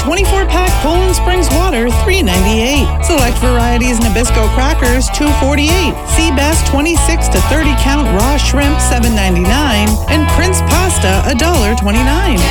24-pack Poland Springs water, $3.98. Select varieties Nabisco crackers, $2.48. Sea bass 26 to 30 count raw shrimp, $7.99. And Prince pasta, $1.29.